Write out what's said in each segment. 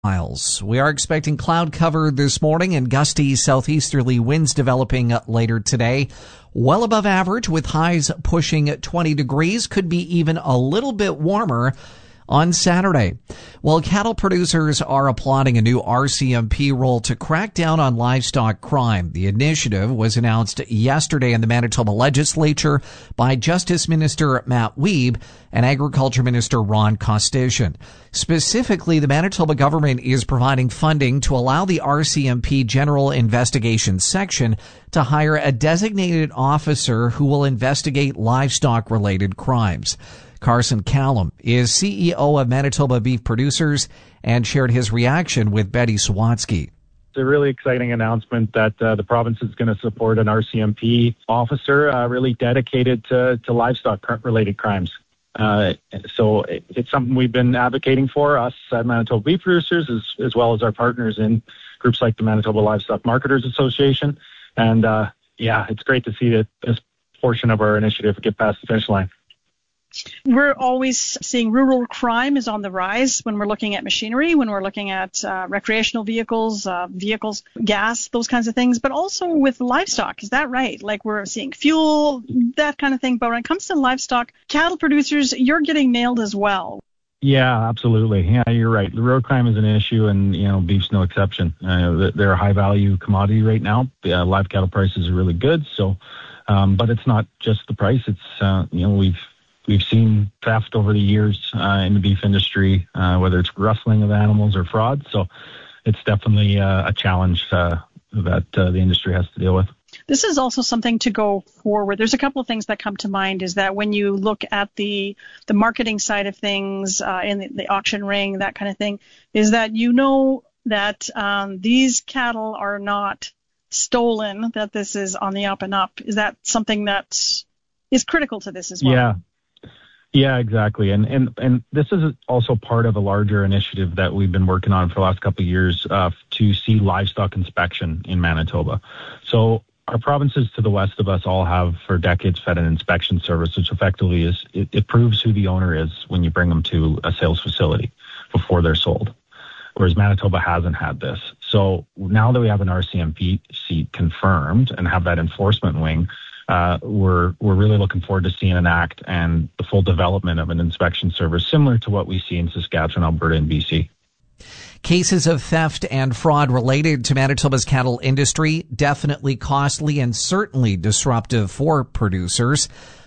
miles. We are expecting cloud cover this morning and gusty southeasterly winds developing later today. Well above average with highs pushing 20 degrees. Could be even a little bit warmer on Saturday. Well, cattle producers are applauding a new RCMP rule to crack down on livestock crime. The initiative was announced yesterday in the Manitoba legislature by Justice Minister Matt Wiebe and Agriculture Minister Ron Kostyshin. Specifically, the Manitoba government is providing funding to allow the RCMP General Investigations Section to hire a designated officer who will investigate livestock-related crimes. Carson Callum is CEO of Manitoba Beef Producers and shared his reaction with Betty Sawatsky. It's a really exciting announcement that the province is going to support an RCMP officer really dedicated to livestock-related crimes. So it's something we've been advocating for, us at Manitoba Beef Producers, as well as our partners in groups like the Manitoba Livestock Marketers Association. And it's great to see that this portion of our initiative get past the finish line. We're always seeing rural crime is on the rise when we're looking at machinery, when we're looking at recreational vehicles, gas, those kinds of things, but also with livestock. Is that right? Like we're seeing fuel, that kind of thing. But when it comes to livestock, cattle producers, you're getting nailed as well. Yeah, absolutely. Yeah, you're right. The road crime is an issue, and beef's no exception. They're a high-value commodity right now. Live cattle prices are really good. So, but it's not just the price. It's We've seen theft over the years in the beef industry, whether it's rustling of animals or fraud. So it's definitely a challenge that the industry has to deal with. This is also something to go forward. There's a couple of things that come to mind is that when you look at the marketing side of things in the auction ring, that kind of thing, is that that these cattle are not stolen, that this is on the up and up. Is that something that is critical to this as well? Yeah, exactly. And this is also part of a larger initiative that we've been working on for the last couple of years to see livestock inspection in Manitoba. So our provinces to the west of us all have for decades fed an inspection service, which effectively is it proves who the owner is when you bring them to a sales facility before they're sold. Whereas Manitoba hasn't had this. So now that we have an RCMP seat confirmed and have that enforcement wing, we're really looking forward to seeing an act and the full development of an inspection service similar to what we see in Saskatchewan, Alberta, and BC. Cases of theft and fraud related to Manitoba's cattle industry, definitely costly and certainly disruptive for producers.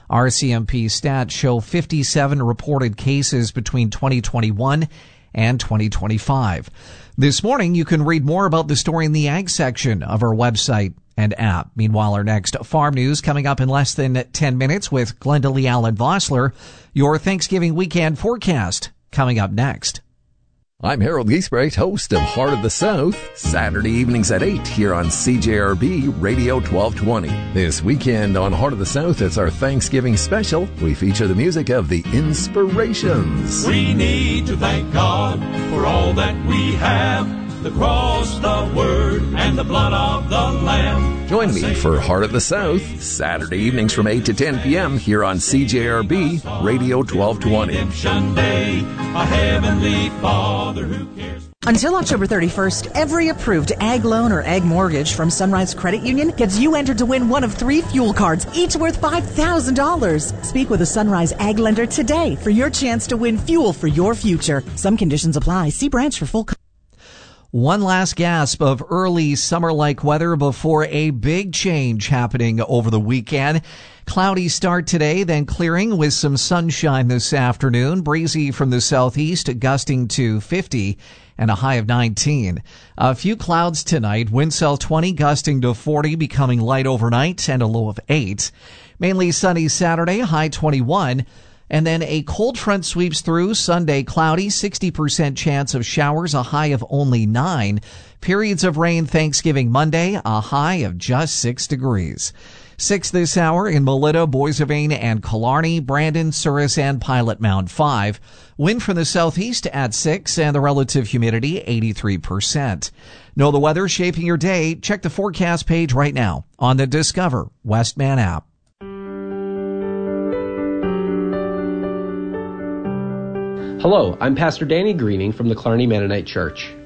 RCMP stats show 57 reported cases between 2021 and 2025. This morning, you can read more about the story in the ag section of our website and app. Meanwhile, our next farm news coming up in less than 10 minutes with Glenda Lee Allen Vossler. Your Thanksgiving weekend forecast coming up next. I'm Harold Giesbrecht, host of Heart of the South, Saturday evenings at 8 here on CJRB Radio 1220. This weekend on Heart of the South, it's our Thanksgiving special. We feature the music of the Inspirations. We need to thank God for all that we have. The cross, the word, and the blood of the Lamb. Join me for Heart of the South, Saturday evenings from 8 to 10 p.m. here on CJRB Radio 1220. Redemption Day, a heavenly Father who cares. Until October 31st, every approved ag loan or ag mortgage from Sunrise Credit Union gets you entered to win one of 3 fuel cards, each worth $5,000. Speak with a Sunrise ag lender today for your chance to win fuel for your future. Some conditions apply. See branch for full. One last gasp of early summer-like weather before a big change happening over the weekend. Cloudy start today, then clearing with some sunshine this afternoon. Breezy from the southeast, gusting to 50 and a high of 19. A few clouds tonight. Wind cell 20, gusting to 40, becoming light overnight and a low of 8. Mainly sunny Saturday, high 21. And then a cold front sweeps through. Sunday, cloudy, 60% chance of showers, a high of only 9. Periods of rain Thanksgiving Monday, a high of just 6 degrees. 6 this hour in Melita, Boissevain, and Killarney, Brandon, Souris, and Pilot Mound 5. Wind from the southeast at 6, and the relative humidity 83%. Know the weather shaping your day? Check the forecast page right now on the Discover Westman app. Hello, I'm Pastor Danny Greening from the Killarney Mennonite Church.